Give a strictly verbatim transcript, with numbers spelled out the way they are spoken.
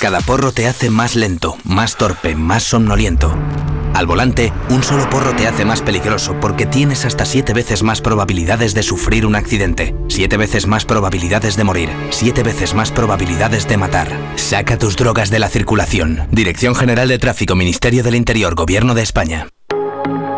Cada porro te hace más lento, más torpe, más somnoliento. Al volante, un solo porro te hace más peligroso porque tienes hasta siete veces más probabilidades de sufrir un accidente, siete veces más probabilidades de morir, siete veces más probabilidades de matar. Saca tus drogas de la circulación. Dirección General de Tráfico, Ministerio del Interior, Gobierno de España.